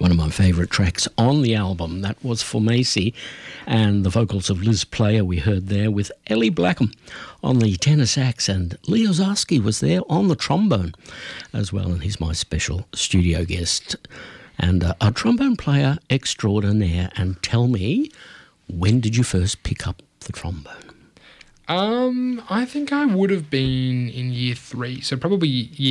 one of my favourite tracks on the album. That was For Macy, and the vocals of Liz Player we heard there with Ellie Blackham on the tenor sax, and Leo Zarski was there on the trombone as well, and he's my special studio guest and a trombone player extraordinaire. And tell me, when did you first pick up the trombone? I think I would have been in year 3, so probably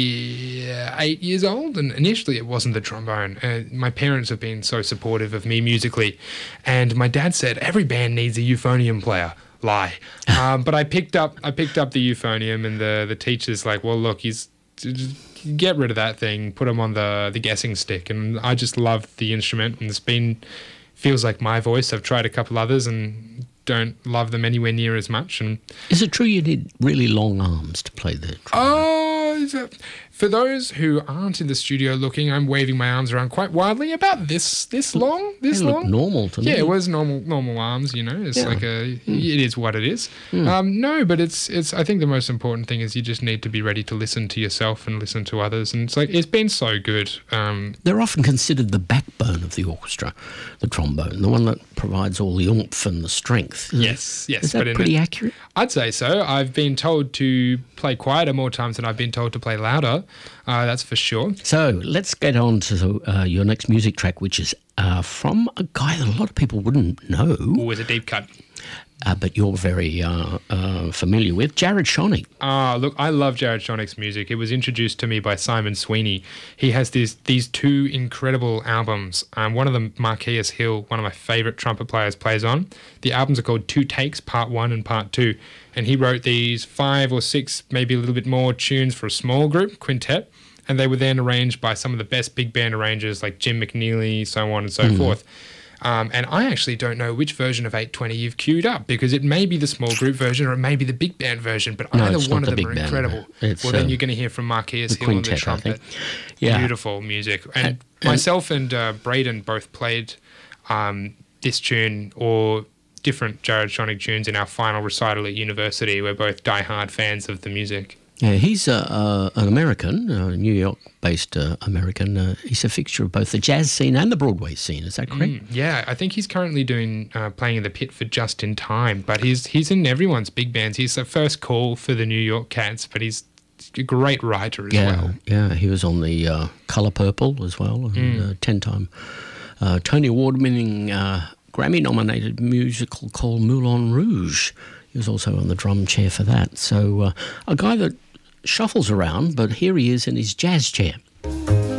year 8 years old. And initially it wasn't the trombone. My parents have been so supportive of me musically, and my dad said every band needs a euphonium player. Lie. But I picked up the euphonium, and the teacher's like, well, look, get rid of that thing, put him on the guessing stick. And I just loved the instrument, and feels like my voice. I've tried a couple others and don't love them anywhere near as much. And is it true you need really long arms to play the trombone? For those who aren't in the studio looking, I'm waving my arms around quite widely, about this long. This they long. Look normal to me. Yeah, it was normal arms. It's like it is what it is. No, but it's. I think the most important thing is you just need to be ready to listen to yourself and listen to others. And it's been so good. They're often considered the backbone of the orchestra, the trombone, the one that provides all the oomph and the strength. Yes. Is that pretty accurate? I'd say so. I've been told to play quieter more times than I've been told to play louder. That's for sure. So let's get on to your next music track, which is from a guy that a lot of people wouldn't know. Oh, it's a deep cut. But you're very familiar with Jared Schoenig. Look, I love Jared Schoenig's music. It was introduced to me by Simon Sweeney. He has these 2 incredible albums. One of them, Marquise Hill, one of my favourite trumpet players, plays on. The albums are called 2 Takes, Part 1 and Part 2. And he wrote these 5 or 6, maybe a little bit more tunes for a small group, quintet. And they were then arranged by some of the best big band arrangers like Jim McNeely, so on and so forth. And I actually don't know which version of 820 you've queued up, because it may be the small group version or it may be the big band version, but either one of them are incredible. Well, then you're going to hear from Marquise Hill on the trumpet. Yeah. Beautiful music. And myself and Braden both played this tune or different Jared Schoenig tunes in our final recital at university. We're both diehard fans of the music. Yeah, he's an American, New York-based American. He's a fixture of both the jazz scene and the Broadway scene. Is that correct? Yeah, I think he's currently playing in the Pit for Just in Time, but he's in everyone's big bands. He's the first call for the New York Cats, but he's a great writer as well. Yeah, he was on the Colour Purple as well, and 10-time Tony Award-winning Grammy-nominated musical called Moulin Rouge. He was also on the drum chair for that. So a guy that shuffles around, but here he is in his jazz chair.